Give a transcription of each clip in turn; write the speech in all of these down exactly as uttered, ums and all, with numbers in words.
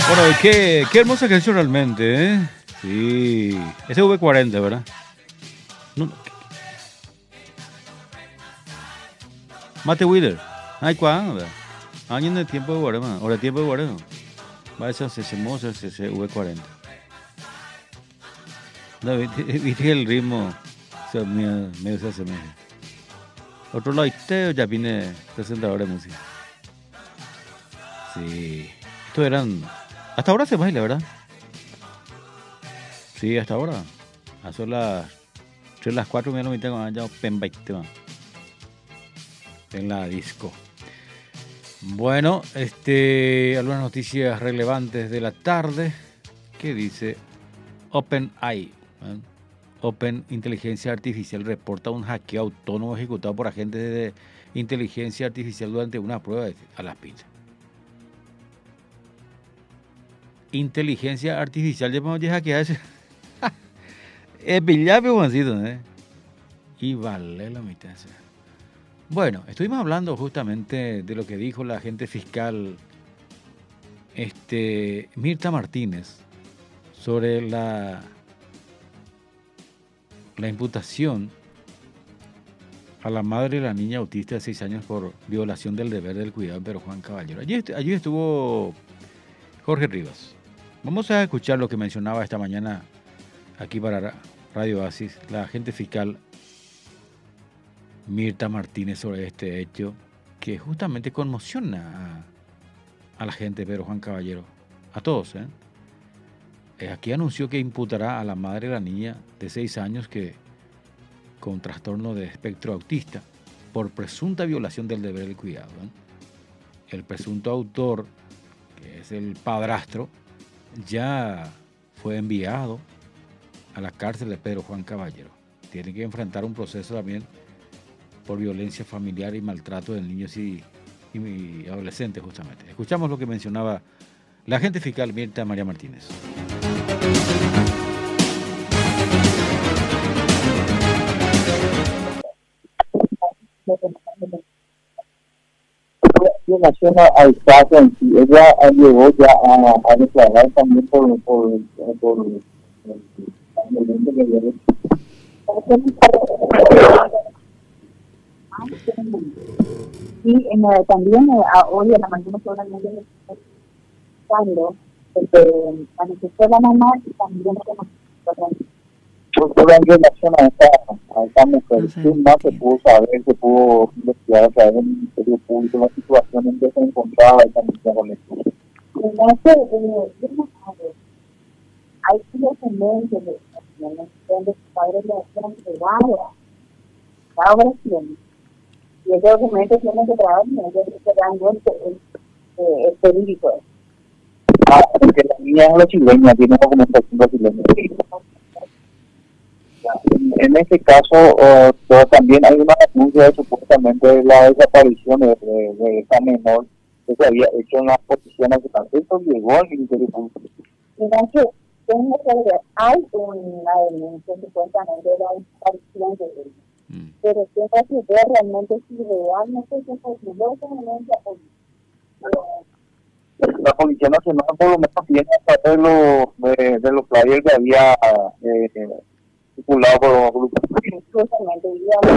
Bueno, qué, qué hermosa canción realmente, ¿eh? Sí. Es V cuarenta, ¿verdad? No. Mate Wheeler. Ay, ¿cuándo? Año de tiempo de guarema. Ahora tiempo de guarema. Va a ser C Moza, C C V cuarenta. No, viste, viste el ritmo. O sea, medio, medio se asemeja. Otro lado, ya viene presentador de música. Sí. Estos eran. Hasta ahora se baila, ¿verdad? Sí, hasta ahora. A son las tres, las cuatro, me lo metí con allá en la disco. Bueno, este, algunas noticias relevantes de la tarde. ¿Qué dice OpenAI? ¿Eh? Open Inteligencia Artificial reporta un hackeo autónomo ejecutado por agentes de inteligencia artificial durante una prueba de, a las pilas. Inteligencia artificial, ya podemos hackear ese. Es pillaje, Juancito, ¿eh? Y vale la mitad. Bueno, estuvimos hablando justamente de lo que dijo la agente fiscal este, Mirta Martínez sobre la, la imputación a la madre de la niña autista de seis años por violación del deber del cuidado de Pedro Juan Caballero. Allí, allí estuvo Jorge Rivas. Vamos a escuchar lo que mencionaba esta mañana aquí para Radio Oasis la agente fiscal Mirta Martínez sobre este hecho que justamente conmociona a, a la gente de Pedro Juan Caballero, a todos. ¿eh? Eh, aquí anunció que imputará a la madre de la niña de seis años que con trastorno de espectro autista por presunta violación del deber del cuidado. ¿eh? El presunto autor, que es el padrastro, ya fue enviado a la cárcel de Pedro Juan Caballero. Tiene que enfrentar un proceso también por violencia familiar y maltrato de niños y, y, y adolescentes justamente. Escuchamos lo que mencionaba la agente fiscal Mirta María Martínez. Relación al caso en sí, ella llegó ya a, a declarar también por por por, por y en, eh, también eh, hoy en la mañana solamente cuando manifestó la mamá y también en relación a esta, a esta mujer, no sé, ¿qué más se pudo saber, se pudo investigar a través del Ministerio Público, la situación en que se encontraba esta mujer con esto? Hay descendencia de donde sus padres le han entregado la oración. Y ese documento tiene que traer y ellos realmente es verídico. Ah, porque la niña es brasileña, tiene documentación brasileña. En este caso, uh, también hay una denuncia de supuestamente la desaparición de, de, de esta menor que se había hecho en las posiciones de Francisco, llegó al Ministerio Público. Mira que tengo que ver, hay una denuncia supuestamente de la desaparición de él, mm. pero siempre hay que ver realmente si realmente se posible esa denuncia o no. La Policía Nacional por lo menos tiene hasta de los de, de los flyers que había eh, circulado por los grupos. Justamente,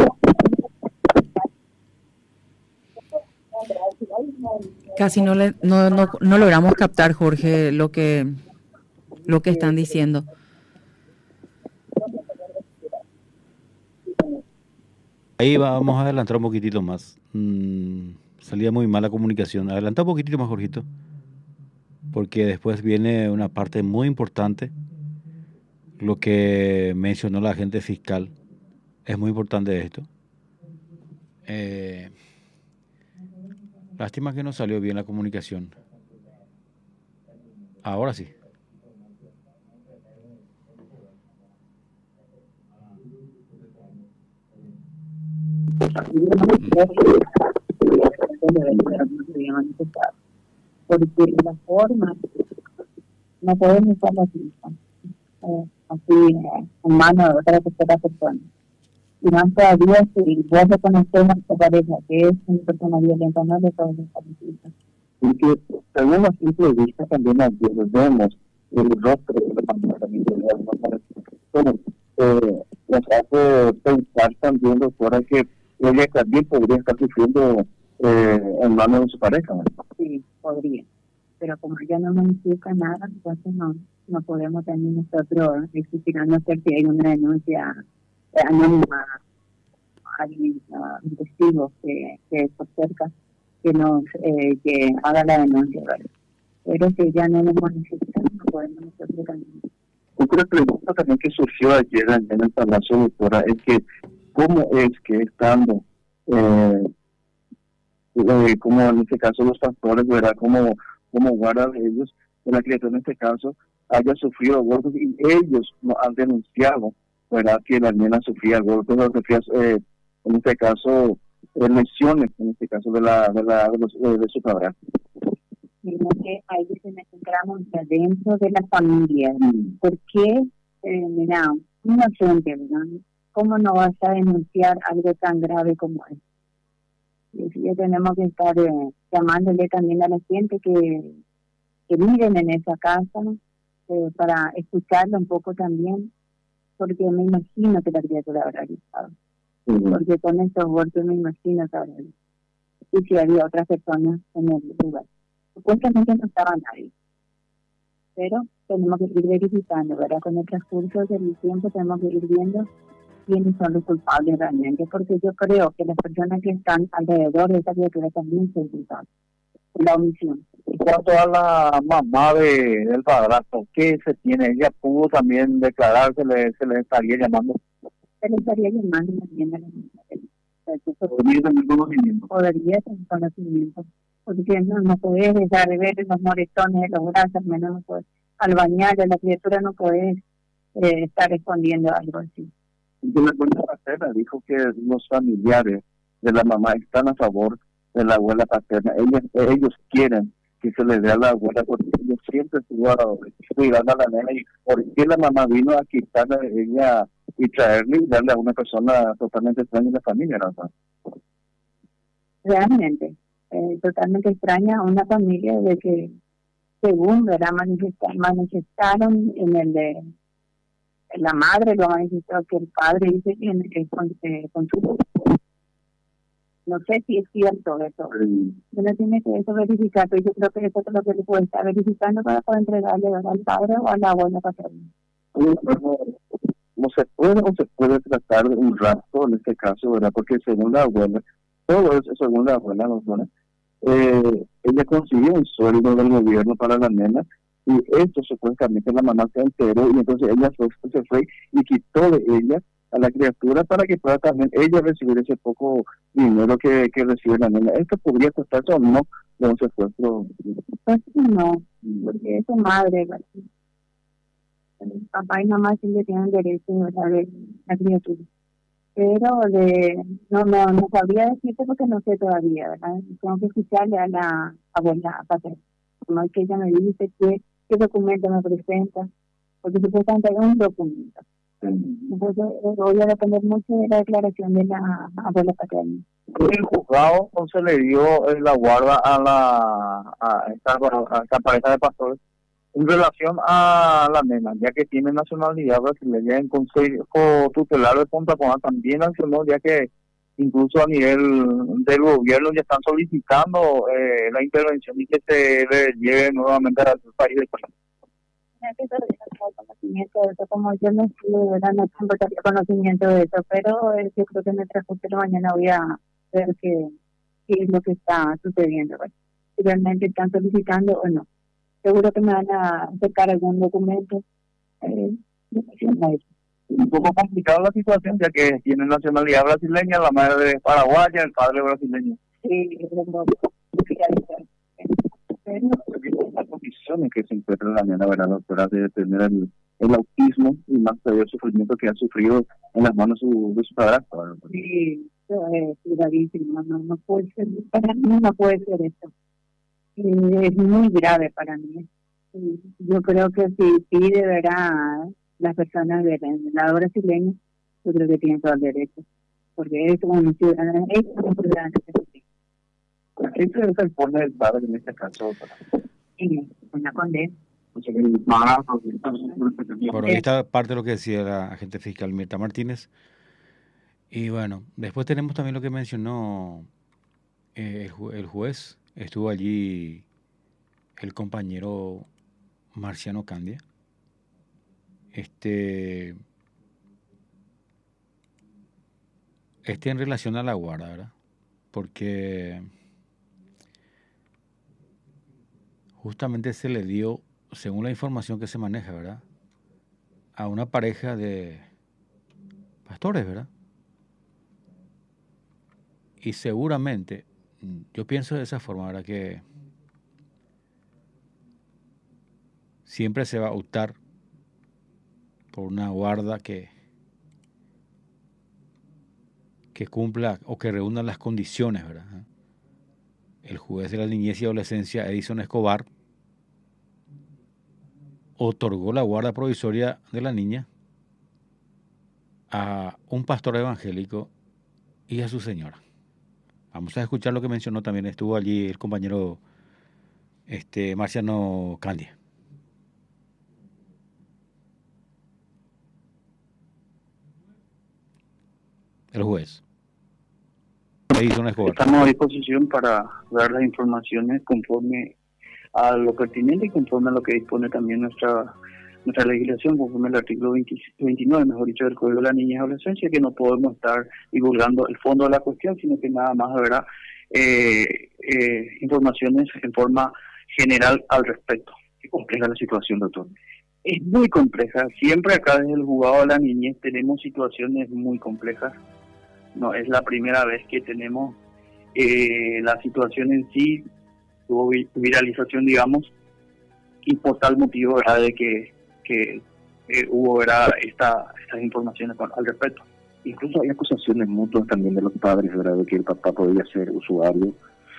casi no, le, no, no, no logramos captar, Jorge, lo que lo que están diciendo. Ahí vamos a adelantar un poquitito más. Mm, salía muy mal la comunicación. Adelanta un poquitito más, Jorgito. Porque después viene una parte muy importante. Lo que mencionó la agente fiscal. Es muy importante esto. Eh, lástima que no salió bien la comunicación. Ahora sí. porque la forma no podemos usarla así, eh, así en mano de otra tercera persona. Y más todavía si vos reconocemos a tu pareja que es una persona violenta, no le podemos usar así. Porque según a simple vista también ayer vemos el rostro de la familia también de la bueno, eh, nos hace pensar también, doctora, que ella también podría estar sufriendo eh, en manos de su pareja, ¿no? Sí, podría. Pero como ya no manifiesta nada, entonces no, no podemos también nosotros exigir, a no ser que hay una denuncia anónima, alguien, uh, un testigo que, que está cerca, que nos eh, que haga la denuncia, ¿verdad? Pero si ya no nos manifiesta, no podemos nosotros también. Otra pregunta también que surgió ayer en el Palacio, doctora, es que cómo es que estando, eh, eh, como en este caso los pastores, ¿verdad? Como, como guardan ellos, la criatura en este caso haya sufrido golpes y ellos no han denunciado, ¿verdad? Que la nena sufría golpes, o sufría, eh, en este caso, eh, lesiones, en este caso de la de, la, de, los, eh, de su padrastro. Sino que ahí se nos encontramos dentro de la familia. ¿Por qué? Eh, mira, un inocente, ¿verdad? ¿Cómo no vas a denunciar algo tan grave como esto? Y sí, tenemos que estar eh, llamándole también a la gente que, que viven en esa casa, eh, para escucharlo un poco también, porque me imagino que la criatura habrá gritado. Uh-huh. Porque con estos golpes me imagino que habrá gritado. Y si había otras personas en el lugar. Supuestamente no estaba nadie, pero tenemos que ir verificando, ¿verdad? Con el transcurso del tiempo tenemos que ir viendo quiénes son los culpables realmente, porque yo creo que las personas que están alrededor de esa criatura también son culpables por la omisión. En cuanto a la mamá de, del padrastro, ¿qué se tiene? ¿Ella pudo también declarar? ¿Se le, se le estaría llamando? Se le estaría llamando también a la mamá. ¿Podría tener conocimiento? Podría tener conocimiento. Porque no, no podés dejar de ver los moretones de los brazos, menos no podés, al bañar a la criatura no podés eh, estar escondiendo algo así. De la cuenta paterna dijo que los familiares de la mamá están a favor de la abuela paterna. Ellos, ellos quieren que se les dé a la abuela porque ellos siempre estuvo cuidando a la nena. ¿Y por qué la mamá vino a quitarle a ella y traerle y darle a una persona totalmente extraña en la familia, ¿no? Realmente. Eh, totalmente extraña a una familia de que según verá manifestar, manifestaron en el de en la madre lo manifestó que el padre dice que eh, con, eh, con su no sé si es cierto eso, uno tiene que eso verificar, pero yo creo que eso es lo que le puede estar verificando para poder entregarle al padre o a la abuela paterna. No se puede o se puede tratar de un rapto en este caso, ¿verdad? Porque según la abuela, todo eso según la abuela, ¿no? Eh, ella consiguió un sueldo del gobierno para la nena y esto supuestamente la mamá se enteró y entonces ella fue, se fue y quitó de ella a la criatura para que pueda también ella recibir ese poco dinero que, que recibe la nena. ¿Esto podría costarse o no de un secuestro? Pues no, porque es su madre, ¿verdad? El papá y mamá siempre tienen derecho a ver la criatura. Pero de, no, no, no sabría decirte porque no sé todavía, ¿verdad? Tengo que escucharle a la abuela paterna. Como es que ella me dice qué, qué documento me presenta, porque supuestamente hay un documento. Entonces voy a depender mucho de la declaración de la abuela paterna. El juzgado entonces le dio la guarda a la a esta, a esta pareja de pastores en relación a la nena, ya que tiene nacionalidad brasileña. En Consejo Tutelar de Punta Cana también accionó, ya que incluso a nivel del gobierno ya están solicitando eh, la intervención y que se le lleve nuevamente al país del país. Conocimiento de eso, como yo no estuve, de verdad, no tengo todavía conocimiento de eso, pero eh, yo creo que en el transcurso de la mañana voy a ver qué, qué es lo que está sucediendo, ¿verdad? Si realmente están solicitando o no. Seguro que me van a acercar algún documento. Eh, un poco complicada la situación, ya que tiene nacionalidad brasileña, la madre es paraguaya, el padre brasileño. Sí, es un las condiciones que se encuentra la nena, ¿verdad, doctora? De tener el, el autismo y más todavía el sufrimiento que ha sufrido en las manos de su, de su padrastro, ¿verdad? Sí, es gravísimo, no, no puede ser, para mí no puede ser esto. Es muy grave para mí. Yo creo que si pide, verá, las personas del lado brasileño, yo creo que tienen todo el derecho, porque es un ciudadano, es un ciudadano. ¿A qué se pone el padre en este caso? en una condena. Por ahí está parte de lo que decía la agente fiscal Mirta Martínez. Y bueno, después tenemos también lo que mencionó eh, el, ju- el juez. Estuvo allí el compañero Marciano Candia. Este, este en relación a la guarda, ¿verdad? Porque justamente se le dio, según la información que se maneja, ¿verdad? A una pareja de pastores, ¿verdad? Y seguramente, mm, yo pienso de esa forma, ¿verdad? Que siempre se va a optar por una guarda que, que cumpla o que reúna las condiciones, ¿verdad? El juez de la niñez y adolescencia, Edison Escobar, otorgó la guarda provisoria de la niña a un pastor evangélico y a su señora. Vamos a escuchar lo que mencionó también, estuvo allí el compañero este, Marciano Candia, el juez. Edison Escobar. Estamos a disposición para dar las informaciones conforme a lo pertinente y conforme a lo que dispone también nuestra nuestra legislación, conforme al artículo veinte, veintinueve, mejor dicho, del Código de la Niñez y Adolescencia, que no podemos estar divulgando el fondo de la cuestión, sino que nada más habrá eh, eh, informaciones en forma general al respecto. Qué compleja la situación, doctor. Es muy compleja. Siempre acá desde el juzgado de la niñez tenemos situaciones muy complejas. No es la primera vez que tenemos eh, la situación en sí, tuvo vi- viralización, digamos, y por tal motivo, ¿verdad?, de que, que eh, hubo, ¿verdad?, esta, estas informaciones con- al respecto. Incluso hay acusaciones mutuas también de los padres, ¿verdad?, de que el papá podía ser usuario.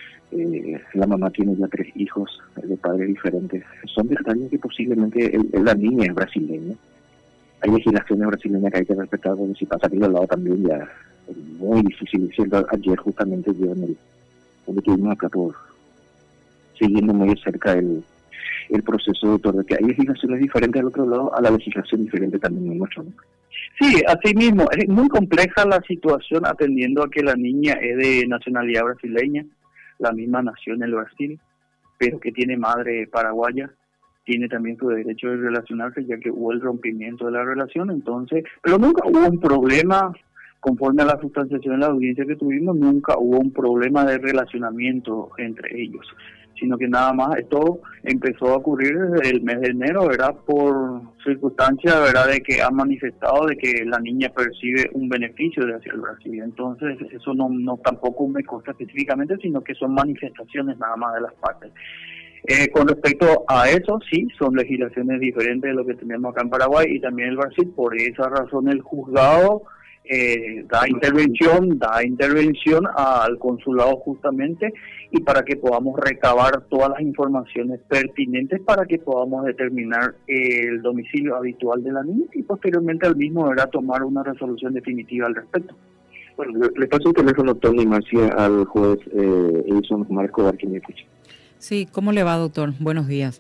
Eh, la mamá tiene ya tres hijos de padres diferentes. Son detalles que posiblemente el, el- la niña es brasileña. Hay legislaciones brasileñas que hay que respetar, porque si pasa aquí al lado también ya es muy difícil. Cierto, ayer justamente yo en el, donde estuvimos acá por siguiendo muy de cerca el, el proceso, doctor, de que hay legislaciones diferentes al otro lado, a la legislación diferente también en nuestro, ¿no? Sí, así mismo, es muy compleja la situación atendiendo a que la niña es de nacionalidad brasileña, la misma nació en el Brasil, pero que tiene madre paraguaya, tiene también su derecho de relacionarse ya que hubo el rompimiento de la relación, entonces, pero nunca hubo un problema, conforme a la sustanciación de la audiencia que tuvimos, nunca hubo un problema de relacionamiento entre ellos, sino que nada más esto empezó a ocurrir desde el mes de enero, ¿verdad?, por circunstancias, ¿verdad?, de que han manifestado de que la niña percibe un beneficio de hacia el Brasil. Entonces, eso no, no tampoco me consta específicamente, sino que son manifestaciones nada más de las partes. Eh, con respecto a eso, sí, son legislaciones diferentes de lo que tenemos acá en Paraguay y también el Brasil. Por esa razón el juzgado eh, da intervención, da intervención al consulado justamente, y para que podamos recabar todas las informaciones pertinentes para que podamos determinar el domicilio habitual de la niña y posteriormente al mismo deberá tomar una resolución definitiva al respecto. Bueno, le, le paso el teléfono, Tony Marcia, al juez eh, Edison Marco, a ver quién me escucha. Sí, ¿cómo le va, doctor? Buenos días.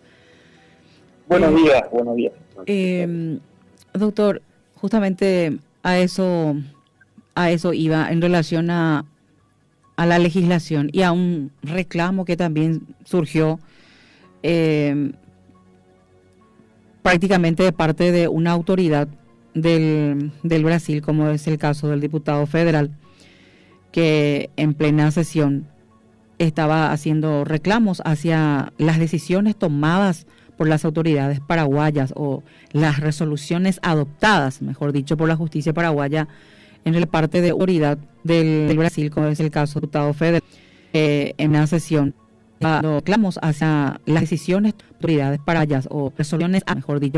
Buenos Eh, días, buenos días. Eh, doctor, justamente a eso, a eso iba en relación a, a la legislación y a un reclamo que también surgió eh, prácticamente de parte de una autoridad del, del Brasil, como es el caso del diputado federal, que en plena sesión estaba haciendo reclamos hacia las decisiones tomadas por las autoridades paraguayas o las resoluciones adoptadas, mejor dicho, por la justicia paraguaya en el parte de autoridad del, del Brasil, como es el caso del diputado federal, eh, en una sesión reclamos hacia las decisiones de autoridades paraguayas o resoluciones, mejor dicho,